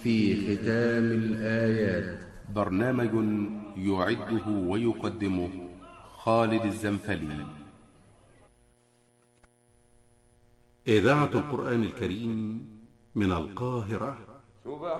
في ختام الآيات. برنامج يعده ويقدمه خالد الزنفلي. إذاعة القرآن الكريم من القاهرة. سبحان